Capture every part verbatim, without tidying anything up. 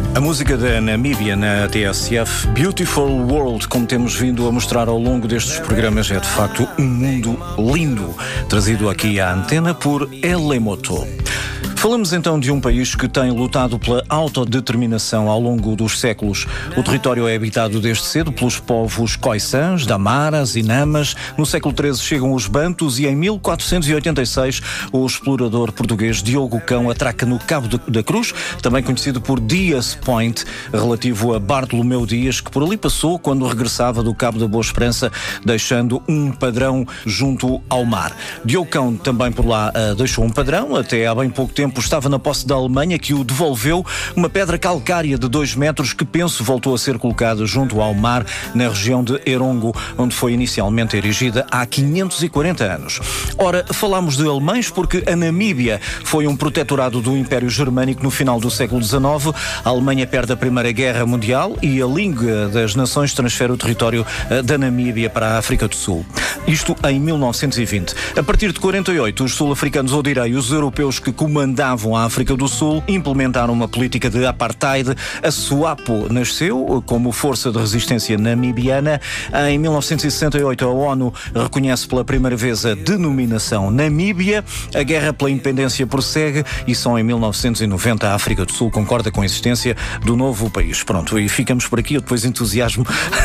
A música da Namíbia na T S F, Beautiful World, como temos vindo a mostrar ao longo destes programas, é de facto um mundo lindo, trazido aqui à antena por Elemoto. Falamos então de um país que tem lutado pela autodeterminação ao longo dos séculos. O território é habitado desde cedo pelos povos Khoisans, Damaras e Namas. No século treze chegam os Bantus e em mil quatrocentos e oitenta e seis o explorador português Diogo Cão atraca no Cabo de, da Cruz, também conhecido por Dias Point, relativo a Bartolomeu Dias, que por ali passou quando regressava do Cabo da Boa Esperança, deixando um padrão junto ao mar. Diogo Cão também por lá uh, deixou um padrão, até há bem pouco tempo estava na posse da Alemanha, que o devolveu, uma pedra calcária de dois metros que, penso, voltou a ser colocada junto ao mar, na região de Erongo, onde foi inicialmente erigida há quinhentos e quarenta anos. Ora, falámos de alemães porque a Namíbia foi um protetorado do Império Germânico no final do século dezenove. A Alemanha perde a Primeira Guerra Mundial e a Liga das Nações transfere o território da Namíbia para a África do Sul. Isto em mil novecentos e vinte. A partir de quarenta e oito, os sul-africanos, ou direi, os europeus que comandavam a África do Sul, implementaram uma política de apartheid. A SWAPO nasceu como força de resistência namibiana. Em mil novecentos e sessenta e oito, a ONU reconhece pela primeira vez a denominação Namíbia. A guerra pela independência prossegue e só em mil novecentos e noventa a África do Sul concorda com a existência do novo país. Pronto, e ficamos por aqui. Eu depois entusiasmo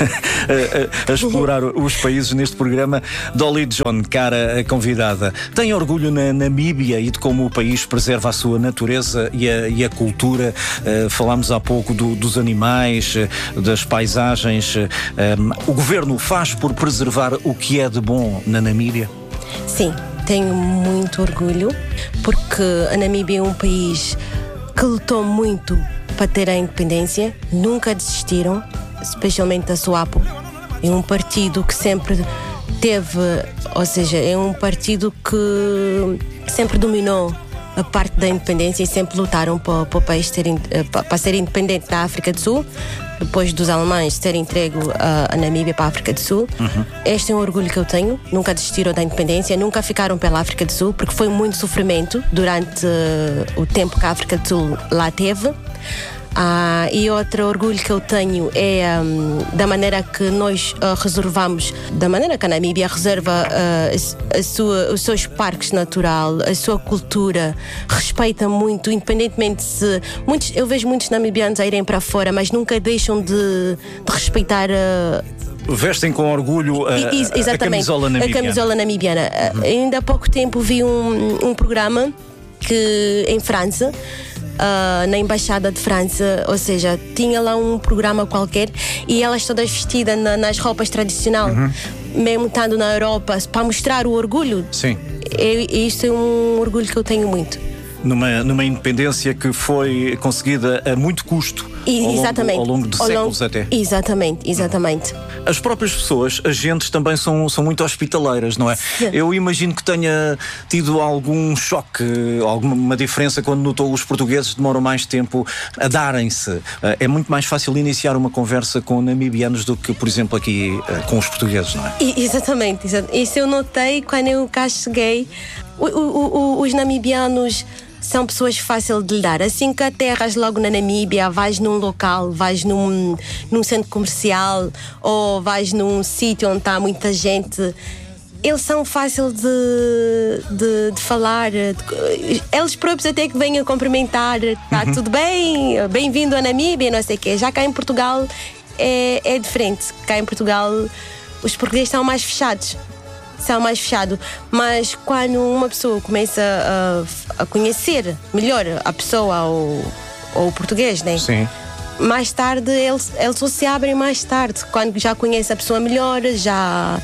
a, a, a explorar os países neste programa. Dolly John, cara convidada, tem orgulho na Namíbia e de como o país preserva a sua natureza e a, e a cultura. Uh, falámos há pouco do, dos animais, uh, das paisagens. Uh, um, o governo faz por preservar o que é de bom na Namíbia? Sim, tenho muito orgulho, porque a Namíbia é um país que lutou muito para ter a independência, nunca desistiram, especialmente a SWAPO. É um partido que sempre teve, ou seja, é um partido que sempre dominou a parte da independência e sempre lutaram para, para o país ter, para ser independente da África do Sul, depois dos alemães terem entregue a, a Namíbia para a África do Sul. Uhum. Este é um orgulho que eu tenho. Nunca desistiram da independência, nunca ficaram pela África do Sul, porque foi muito sofrimento durante uh, o tempo que a África do Sul lá teve. Ah, e outro orgulho que eu tenho é um, da maneira que nós uh, reservamos, da maneira que a Namíbia reserva uh, a, a sua, os seus parques naturais, a sua cultura, respeita muito, independentemente se muitos, eu vejo muitos namibianos a irem para fora, mas nunca deixam de, de respeitar uh, vestem com orgulho a, a camisola namibiana. A camisola namibiana. Uhum. Ainda há pouco tempo vi um, um programa que em França, Uh, na Embaixada de França, ou seja, tinha lá um programa qualquer e elas todas vestidas na, nas roupas tradicionais, uhum. mesmo estando na Europa, para mostrar o orgulho. Sim. E, e isto é um orgulho que eu tenho muito. Numa, numa independência que foi conseguida a muito custo, e, ao, exatamente, longo, ao longo de ao séculos longo, até. Exatamente, exatamente. As próprias pessoas, agentes, também são, são muito hospitaleiras, não é? Sim. Eu imagino que tenha tido algum choque, alguma diferença quando notou os portugueses demoram mais tempo a darem-se. É muito mais fácil iniciar uma conversa com namibianos do que, por exemplo, aqui com os portugueses, não é? E, exatamente, exatamente. Isso eu notei quando eu cá cheguei. O, o, o, os namibianos são pessoas fáceis de lidar. Assim que aterras logo na Namíbia, vais num local, vais num, num centro comercial ou vais num sítio onde está muita gente, eles são fáceis de, de, de falar. De, eles próprios até que vêm a cumprimentar. Está uhum. tudo bem? Bem-vindo à Namíbia, não sei o quê. Já cá em Portugal é, é diferente. Cá em Portugal os portugueses são mais fechados. São mais fechados, mas quando uma pessoa começa a, a conhecer melhor a pessoa ou, ou o português, né? Sim. Mais tarde eles, eles só se abrem mais tarde, quando já conhece a pessoa melhor, já...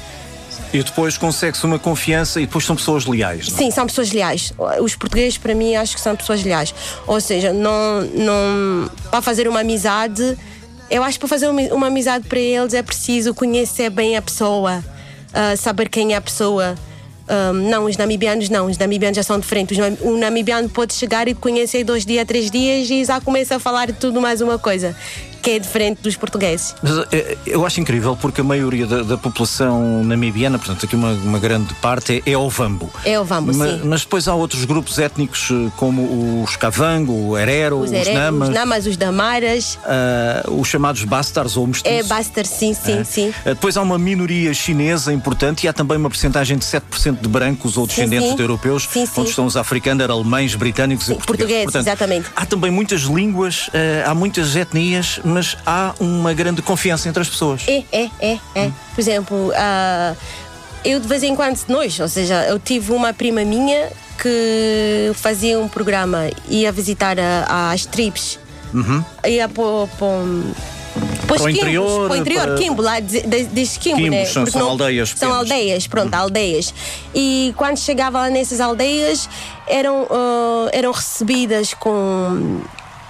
E depois consegue-se uma confiança e depois são pessoas leais, não é? Sim, são pessoas leais. Os portugueses, para mim, acho que são pessoas leais. Ou seja, não, não, para fazer uma amizade, eu acho que para fazer uma, uma amizade para eles é preciso conhecer bem a pessoa. Uh, saber quem é a pessoa, Um, não, os namibianos não, os namibianos já são diferentes. O namibiano pode chegar e conhecer dois dias, três dias e já começa a falar de tudo mais uma coisa, que é diferente dos portugueses. Mas, eu acho incrível porque a maioria da, da população namibiana, portanto aqui uma, uma grande parte é, é Ovambo. É Ovambo, mas, sim. Mas depois há outros grupos étnicos como os Kavango, o Herero, os, os, Namas. Os Namas, os Damaras. Uh, os chamados Bastars ou Mestus. É Bastar, sim, sim, é. sim. Uh, depois há uma minoria chinesa importante e há também uma porcentagem de sete por cento de brancos ou descendentes sim, sim. de europeus, sim, sim. onde estão os africanos, alemães, britânicos sim, e portugueses. portugueses Portanto, exatamente. Há também muitas línguas, uh, há muitas etnias, mas há uma grande confiança entre as pessoas. É, é, é, é. Hum. Por exemplo, uh, eu de vez em quando, nós, ou seja, eu tive uma prima minha que fazia um programa, ia visitar a, as tribos, uhum. ia para o Para o interior, para o interior, para... Quimbo, lá diz Quimbo, Quimbos, né? são, são não, aldeias São pequenas. aldeias, pronto, uhum. aldeias. E quando chegava lá nessas aldeias, eram, uh, eram recebidas com...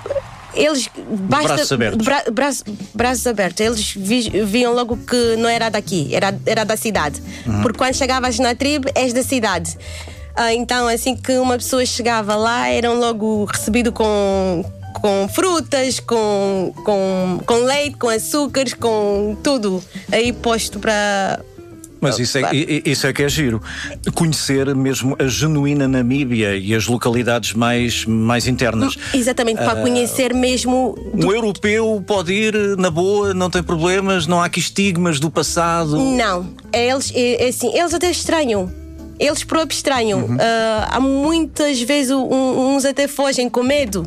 Eles basta, braços abertos. Bra, braço, braços abertos. Eles vi, viam logo que não era daqui, era, era da cidade. Uhum. Porque quando chegavas na tribo, és da cidade. Ah, então, assim que uma pessoa chegava lá, eram logo recebidos com, com frutas, com, com, com leite, com açúcares, com tudo aí posto para. Mas isso é, isso é que é giro. Conhecer mesmo a genuína Namíbia e as localidades mais, mais internas. Exatamente, para uh, conhecer mesmo. Do... Um europeu pode ir na boa, não tem problemas, não há aqui estigmas do passado. Não, eles, é, é assim, eles até estranham. Eles próprios estranham. Uhum. Uh, há muitas vezes um, uns até fogem com medo.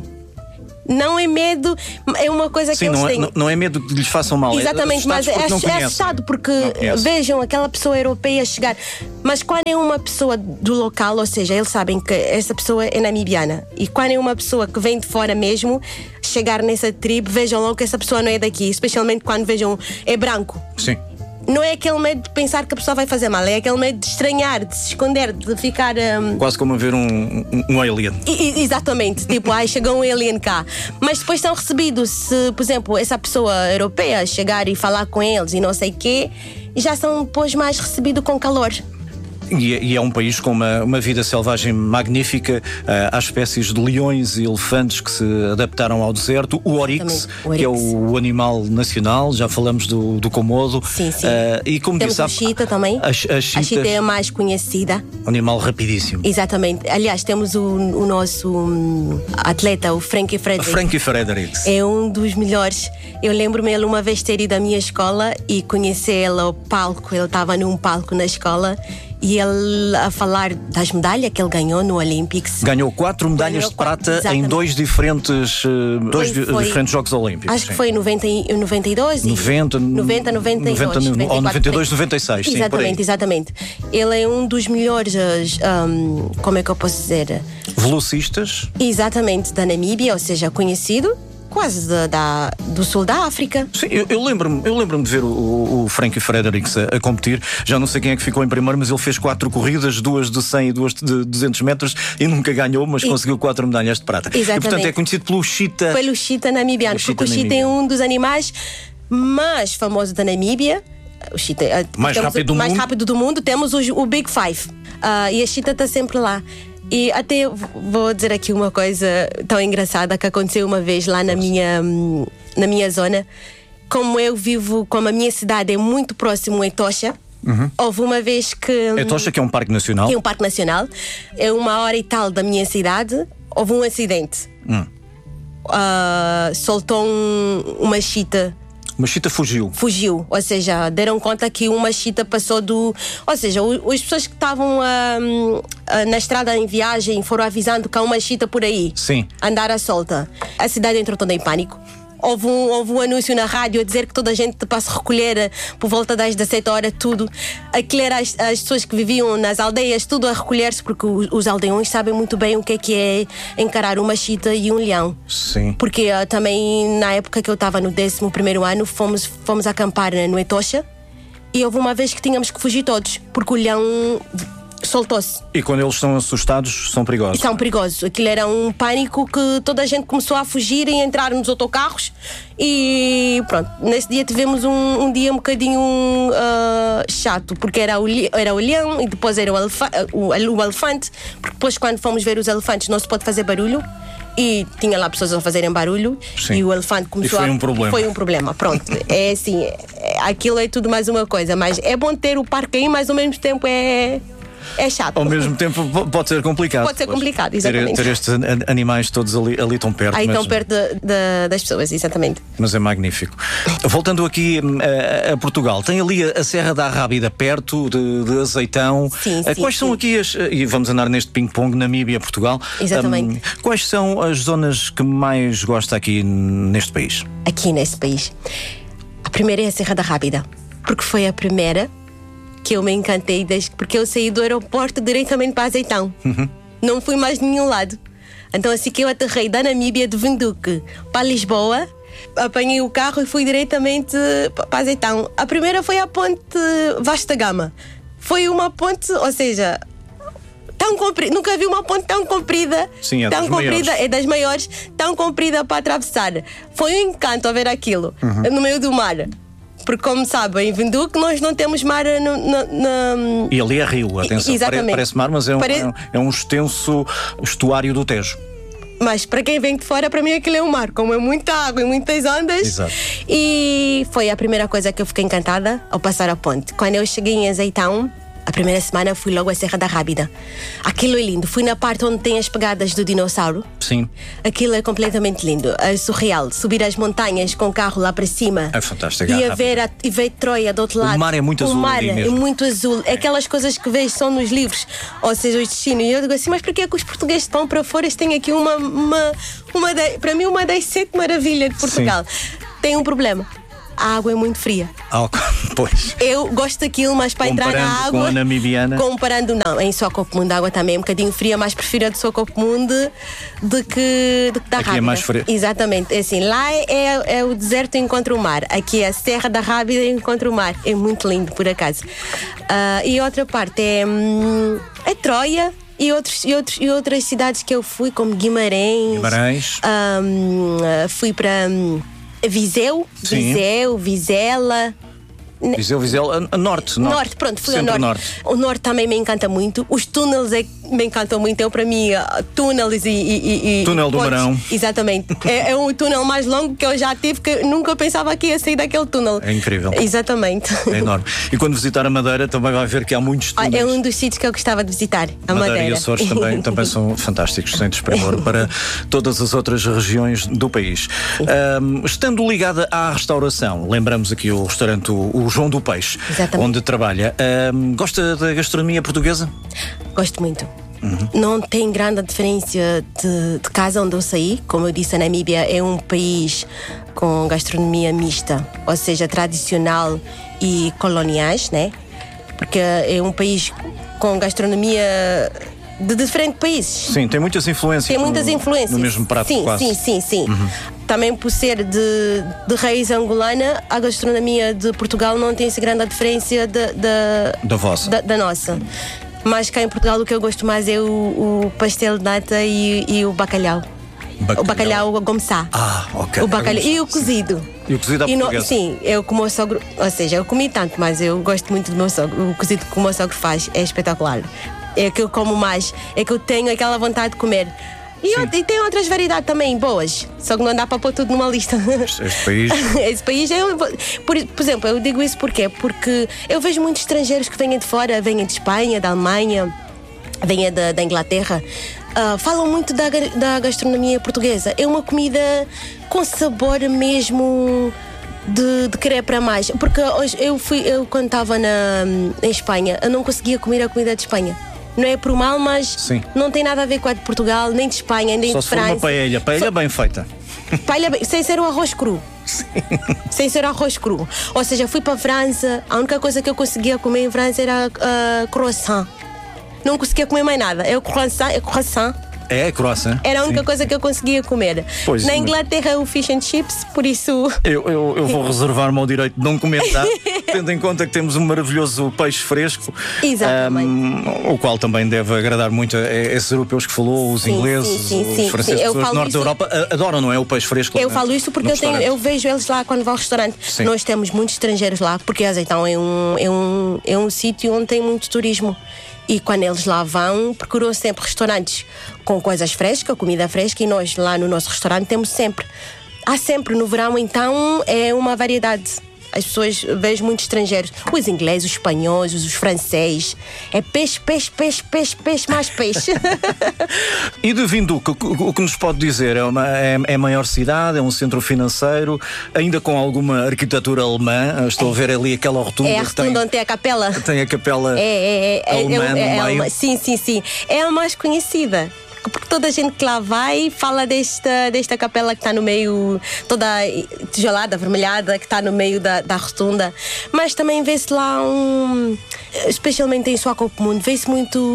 Não é medo, é uma coisa Sim, que eles não é, têm. Não, não é medo que lhes façam mal. Exatamente, é mas é, é assustado porque vejam aquela pessoa europeia chegar. Mas quando é uma pessoa do local, ou seja, eles sabem que essa pessoa é namibiana. E quando é uma pessoa que vem de fora mesmo, chegar nessa tribo, vejam logo que essa pessoa não é daqui. Especialmente quando vejam, é branco. Sim. Não é aquele medo de pensar que a pessoa vai fazer mal, é aquele medo de estranhar, de se esconder, de ficar. Um... Quase como a ver um, um, um alien. I, exatamente, tipo, ai, chegou um alien cá. Mas depois são recebidos, se, por exemplo, essa pessoa europeia chegar e falar com eles e não sei o quê, já são depois mais recebidos com calor. E, e é um país com uma, uma vida selvagem magnífica. Uh, há espécies de leões e elefantes que se adaptaram ao deserto. O oryx, o oryx. que é o, o animal nacional, já falamos do, do Komodo. Sim, sim. Uh, e como Temos disse, a chita também. A, a, chitas, a chita é a mais conhecida. Um animal rapidíssimo. Exatamente. Aliás, temos o, o nosso um, atleta, o Frankie Fredericks. Frankie Fredericks. É um dos melhores. Eu lembro-me ele uma vez ter ido à minha escola e conhecer ele ao palco. Ele estava num palco na escola. E ele a falar das medalhas que ele ganhou no Olympics. Ganhou quatro medalhas ganhou de quatro, prata exatamente. em dois diferentes, dois foi, foi, diferentes Jogos Olímpicos. Acho sim. que foi em noventa, noventa e dois. noventa, noventa, noventa e dois. noventa, ou noventa e dois, noventa e seis. Exatamente, sim, exatamente. Ele é um dos melhores, um, como é que eu posso dizer? Velocistas. Exatamente, da Namíbia, ou seja, conhecido. Quase da, da, do sul da África. Sim, eu, eu lembro-me eu lembro-me de ver o, o Frankie Fredericks a, a competir. Já não sei quem é que ficou em primeiro, mas ele fez quatro corridas, duas de cem e duas de duzentos metros e nunca ganhou, mas e... conseguiu quatro medalhas de prata. Exatamente. E portanto é conhecido pelo chita. Pelo chita namibiano, porque o chita é um dos animais mais famosos da Namíbia. O chita é mais, rápido do, mais mundo. rápido do mundo. Temos o, o Big Five. Uh, e a chita está sempre lá. E até vou dizer aqui uma coisa tão engraçada que aconteceu uma vez lá na minha, na minha zona. Como eu vivo, como a minha cidade é muito próximo a Etosha, uhum. houve uma vez que... Etosha, que é um parque nacional. Que é um parque nacional. É uma hora e tal da minha cidade. Houve um acidente. Hum. Uh, soltou um, uma chita. Uma chita fugiu. Fugiu, ou seja, deram conta que uma chita passou do... Ou seja, o, as pessoas que estavam uh, uh, na estrada em viagem foram avisando que há uma chita por aí. Sim. Andar à solta. A cidade entrou toda em pânico. Houve um, houve um anúncio na rádio a dizer que toda a gente para se recolher por volta das dezessete horas, tudo. Aquilo era as, as pessoas que viviam nas aldeias, tudo a recolher-se, porque os, os aldeões sabem muito bem o que é que é encarar uma chita e um leão. Sim. Porque uh, também na época que eu estava no décimo primeiro ano, fomos, fomos acampar no Etosha e houve uma vez que tínhamos que fugir todos, porque o leão soltou-se. E quando eles estão assustados, são perigosos. E são perigosos. Aquilo era um pânico que toda a gente começou a fugir e entrar nos autocarros. E pronto, nesse dia tivemos um, um dia um bocadinho uh, chato, porque era o, era o leão e depois era o, elefa o, o elefante, porque depois quando fomos ver os elefantes não se pode fazer barulho. E tinha lá pessoas a fazerem barulho. Sim. E o elefante começou e foi a... um problema. Foi um problema, pronto. É assim, é, aquilo é tudo mais uma coisa. Mas é bom ter o parque aí, mas ao mesmo tempo é... É chato. Ao mesmo tempo pode ser complicado. Pode ser complicado, exatamente. Ter, ter estes animais todos ali, ali tão perto. Aí mas, tão perto de, de, das pessoas, exatamente. Mas é magnífico. Voltando aqui a, a Portugal, tem ali a, a Serra da Arrábida perto de, de Azeitão. Sim, sim, Quais são sim. aqui as... E vamos andar neste ping-pong, Namíbia, Portugal. Exatamente. Um, quais são as zonas que mais gosta aqui neste país? Aqui neste país. A primeira é a Serra da Arrábida, porque foi a primeira que eu me encantei desde porque eu saí do aeroporto diretamente para Azeitão. Uhum. Não fui mais de nenhum lado. Então assim que eu aterrei da Namíbia de Vinduque para Lisboa, apanhei o carro e fui diretamente para Azeitão. A primeira foi a ponte Vasta Gama. Foi uma ponte, ou seja, tão comprida, nunca vi uma ponte tão comprida. Sim, é tão das comprida, maiores. é das maiores, tão comprida para atravessar. Foi um encanto a ver aquilo, uhum. no meio do mar. Porque, como sabem, em Vinduque nós não temos mar no, no, no... E ali é rio, atenção, Exatamente. Parece mar, mas é um, Pare... é um, é um extenso estuário do Tejo. Mas para quem vem de fora, para mim aquilo é um mar, como é muita água e muitas ondas. Exato. E foi a primeira coisa que eu fiquei encantada ao passar a ponte. Quando eu cheguei em Azeitão, a primeira semana fui logo à Serra da Arrábida. Aquilo é lindo. Fui na parte onde tem as pegadas do dinossauro. Sim. Aquilo é completamente lindo. É surreal. Subir as montanhas com o carro lá para cima. É fantástico. E a ver, a, e ver Troia do outro lado. O mar é muito azul. O mar ali é mesmo. muito azul. É aquelas coisas que vês só nos livros. Ou seja, os destinos. E eu digo assim, mas porquê é que os portugueses vão para fora? Eles têm aqui uma, uma, uma de, para mim, uma das sete maravilhas de Portugal. Sim. Tem um problema. A água é muito fria. Ah, pois. Eu gosto daquilo, mas para entrar na água. Com a namibiana. Comparando, não. Em Socopo Mundo a água também é um bocadinho fria, mas prefiro a de Socopo Mundo do que, do que da Aqui Rábida. é mais frio. Exatamente. É assim, lá é, é o deserto encontra o mar. Aqui é a Serra da Rábida encontra o mar. É muito lindo, por acaso. Uh, e outra parte é, hum, é Troia. E, outros, e, outros, e outras cidades que eu fui, como Guimarães. Guimarães. Um, fui para. Um, Viseu, Sim. Viseu, Vizela. Viseu, Viseu, a, a norte, norte. Norte, pronto, fui ao Sempre norte. norte. O norte também me encanta muito. Os túneis é que me encantam muito. Eu, para mim, túneis e. e, e Túnel do pontes. Marão. Exatamente. é, é o túnel mais longo que eu já tive, que eu nunca pensava que ia sair daquele túnel. É incrível. Exatamente. É enorme. E quando visitar a Madeira também vai ver que há muitos túneis. É um dos sítios que eu gostava de visitar, a Madeira. Madeira e Açores também, também são fantásticos, sem desprimor para todas as outras regiões do país. Um, estando ligada à restauração, lembramos aqui o restaurante o, o João do Peixe, exatamente, onde trabalha. Um, gosta da gastronomia portuguesa? Gosto muito. Uhum. Não tem grande diferença de, de casa onde eu saí. Como eu disse, a Namíbia é um país com gastronomia mista, ou seja, tradicional e coloniais, né? Porque é um país com gastronomia de diferentes países. Sim, tem muitas influências. Tem muitas no, influências. No mesmo prato, sim, quase. Sim, sim, sim. Uhum. Também por ser de, de raiz angolana, a gastronomia de Portugal não tem essa grande diferença da, da, da vossa. Da, da nossa. Mas cá em Portugal o que eu gosto mais é o, o pastel de nata e, e o bacalhau. Bacalhau. O bacalhau gomçá. Ah, ok. O bacalhau. E o cozido. E o cozido à e no, portuguesa. Sim, eu com o meu sogro, ou seja, eu comi tanto, mas eu gosto muito do meu sogro. O cozido que o meu sogro faz é espetacular. É que eu como mais, é que eu tenho aquela vontade de comer. E, eu, e tem outras variedades também boas, só que não dá para pôr tudo numa lista. Este país. Esse país é. Por, por exemplo, eu digo isso porquê? Porque eu vejo muitos estrangeiros que vêm de fora, vêm de Espanha, da Alemanha, vêm da, da Inglaterra. Uh, falam muito da, da gastronomia portuguesa. É uma comida com sabor mesmo de, de querer para mais. Porque hoje eu fui, eu quando estava na, em Espanha, eu não conseguia comer a comida de Espanha. Não é por mal, mas sim, não tem nada a ver com a de Portugal, nem de Espanha, nem só de se for França. uma paella, paella Só... bem feita. Paella bem, sem ser o arroz cru. Sim. Sem ser arroz cru. Ou seja, fui para a França, a única coisa que eu conseguia comer em França era uh, croissant. Não conseguia comer mais nada. É o croissant, é croissant. É, croissant. Era a única sim. coisa que eu conseguia comer. Pois, Na Inglaterra o fish and chips, por isso... Eu, eu, eu vou reservar-me ao direito de não comentar, tendo em conta que temos um maravilhoso peixe fresco. Exatamente. Um, o qual também deve agradar muito a, a esses europeus que falou, os Sim, ingleses, sim, sim, os sim, franceses, sim. Eu pessoas do falo norte isso- da Europa a- adoram, não é? O peixe fresco. Eu no- falo isso porque no eu, tenho, restaurante. eu vejo eles lá quando vou ao restaurante. Sim. Nós temos muitos estrangeiros lá, porque Azeitão é um, é um, é um sítio onde tem muito turismo. E quando eles lá vão, procuram sempre restaurantes com coisas frescas, comida fresca, e nós lá no nosso restaurante temos sempre. Há sempre, no verão então é uma variedade. As pessoas veem muitos estrangeiros, os ingleses, os espanhóis, os franceses. É peixe, peixe, peixe, peixe, peixe, mais peixe. E de Vinduque, o que- o que nos pode dizer? É, uma, é, é a maior cidade, é um centro financeiro, ainda com alguma arquitetura alemã. Estou a ver ali aquela rotunda É a que tem, rotunda onde tem a capela. tem a capela É, é, é, alemã é, no é, é meio. uma- sim, sim, sim. É a mais conhecida. Porque toda a gente que lá vai fala desta, desta capela que está no meio, toda tijolada, avermelhada, que está no meio da, da rotunda. Mas também vê-se lá um. Especialmente em Swakopmund, vê-se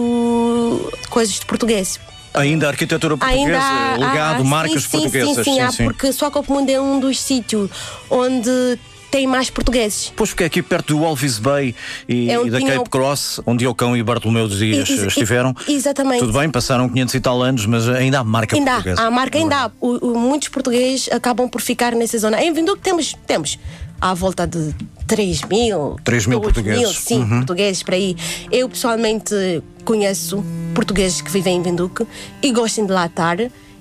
muito coisas de português. Ainda a arquitetura portuguesa, Ainda há- legado, há- marcas sim, portuguesas. Sim, sim, sim, há, porque Swakopmund é um dos sítios onde tem mais portugueses. Pois, porque é aqui perto do Walvis Bay e, É onde e da tinha Cape o- Cross, onde Ocão e Bartolomeu de Dias Ex- ex- estiveram. exatamente. Tudo bem, passaram quinhentos e tal anos, mas ainda há marca Ainda portuguesa. há, a marca ainda há. O- o- muitos portugueses acabam por ficar nessa zona. Em Vinduque temos, temos à volta de três mil. três mil dois portugueses. mil, sim, portugueses para aí. Eu pessoalmente conheço portugueses que vivem em Vinduque e gostam de lá estar.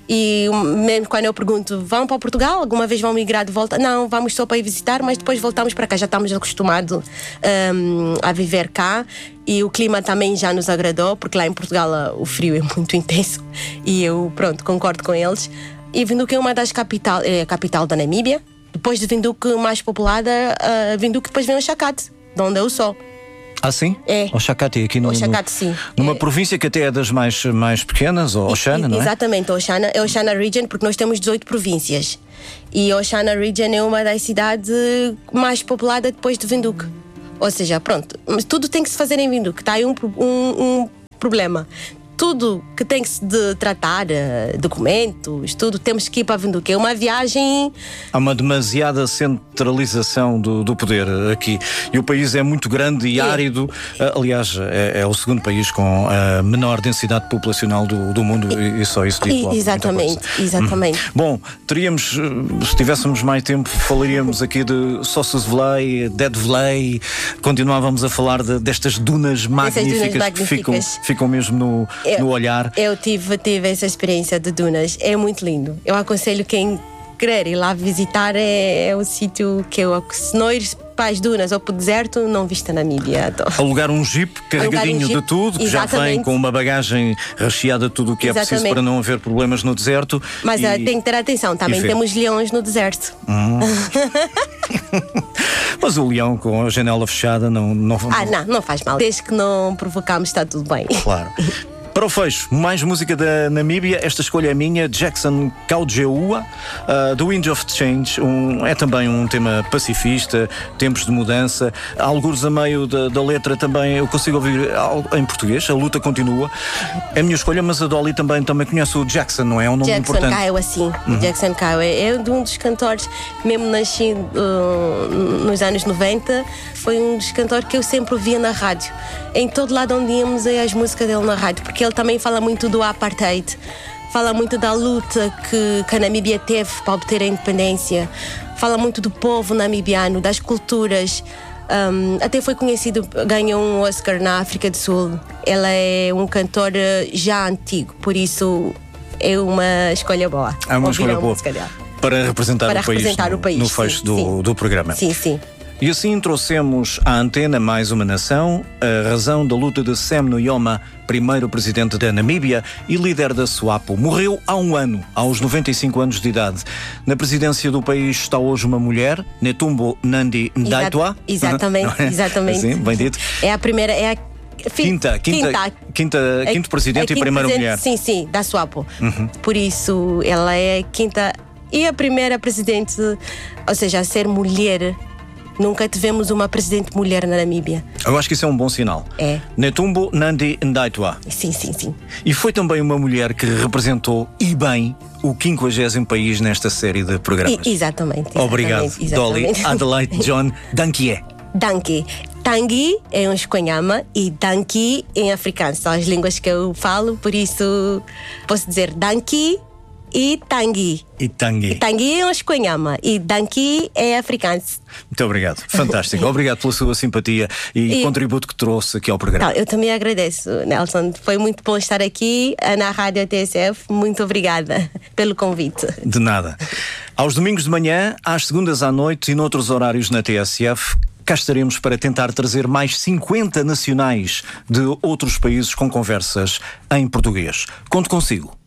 E mesmo quando eu pergunto, vão para Portugal? Alguma vez vão migrar de volta? Não, vamos só para ir visitar, mas depois voltamos para cá. Já estamos acostumados hum, a viver cá e o clima também já nos agradou, porque lá em Portugal ah, o frio é muito intenso e eu, pronto, concordo com eles. E Vinduque é uma das capital, é a capital da Namíbia. Depois de Vinduque, mais populada, uh, Vinduque depois vem o Chacate, de onde eu sou. Ah, sim? É. Oxacate, aqui no, O Chacate, sim. numa É. província que até é das mais, mais pequenas, ou Oxana, não é? Exatamente, Oxana, é Oxana Region, porque nós temos dezoito províncias. E Oxana Region é uma das cidades mais populadas depois de Vinduque. Ou seja, pronto, mas tudo tem que se fazer em Vinduque. Está aí um, pro- um, um problema. Tudo que tem que se de tratar, eh, documentos, tudo, temos que ir para Vinduque. É uma viagem. Há uma demasiada centralização do, do poder aqui. E o país é muito grande e É. árido. Ah, Aliás, é, é o segundo país com a menor densidade populacional do, do mundo e, e só isso diz E- logo muita exatamente, coisa. exatamente. Bom, teríamos, eh, se tivéssemos mais tempo, falaríamos aqui de Sossus Vlei, Dead Vlei, continuávamos a falar de- destas dunas magníficas, dunas que ficam, magníficas. ficam mesmo no, Eu- no olhar. Eu tive, tive essa experiência de dunas, é muito lindo. Eu aconselho quem querer ir lá visitar, é, é o sítio que eu. Se não ir para as dunas ou para o deserto, não viste a Namíbia. Então. Alugar um jeep carregadinho um jeep, de tudo, que já vem exatamente. com uma bagagem recheada de tudo o que é preciso Exatamente. para não haver problemas no deserto. Mas e... ah, tem que ter atenção, também e ver. temos leões no deserto. Mas o leão com a janela fechada não, não... Ah, não, não faz mal. Desde que não provocamos, está tudo bem. Claro. Para o fecho, mais música da Namíbia. Esta escolha é minha, Jackson Kaujeua, uh, do Wind of Change. Um, é também um tema pacifista, tempos de mudança. Alguns a meio da, da letra também eu consigo ouvir algo em português. A luta continua. É a minha escolha, mas a Dolly também, também conhece o Jackson, não é? É um nome Jackson importante. Kyle, assim. Jackson Kyle é, é um dos cantores, mesmo nascido uh, nos anos noventa, foi um dos cantores que eu sempre ouvia na rádio. Em todo lado onde íamos, é as músicas dele na rádio, porque ele também fala muito do apartheid, fala muito da luta que, que a Namíbia teve para obter a independência, fala muito do povo namibiano, das culturas. Um, até foi conhecido, ganhou um Oscar na África do Sul. Ele é um cantor uh, já antigo, por isso é uma escolha boa. É uma Ouvir escolha a boa música dele. para representar, Para o, país representar no, o país, no sim, fecho do, sim. do programa. Sim, sim. E assim trouxemos à antena mais uma nação, a razão da luta de Sam Nujoma, primeiro presidente da Namíbia e líder da SWAPO. Morreu há um ano, aos noventa e cinco anos de idade. Na presidência do país está hoje uma mulher, Netumbo Nandi Ndaitwah. Exatamente, Não é? exatamente. Assim, bem dito. É a primeira, é a fi- Quinta, quinta, quinta, a- quinto presidente a e quinta primeira presidente, mulher. Sim, sim, da SWAPO. Por isso, ela é a quinta e a primeira presidente, ou seja, a ser mulher Nunca tivemos uma presidente mulher na Namíbia. Eu acho que isso é um bom sinal. É. Netumbo Nandi Ndaitwah. Sim, sim, sim. E foi também uma mulher que representou, e bem, o quinquagésimo país nesta série de programas. E, exatamente, exatamente. Obrigado, exatamente. Dolly Adelaide John Dankie. Dankie. Tangi é um espanhama e Dankie em africano. São as línguas que eu falo, por isso posso dizer Dankie e Tangi. E Tangi. Tangi é um espanhama e Dankie é africano. Muito obrigado, fantástico. Obrigado pela sua simpatia e, e contributo que trouxe aqui ao programa. Não, eu também agradeço, Nelson. Foi muito bom estar aqui na Rádio T S F. Muito obrigada pelo convite. De nada. Aos domingos de manhã, às segundas à noite e noutros horários na T S F, cá estaremos para tentar trazer mais cinquenta nacionais de outros países com conversas em português. Conto consigo.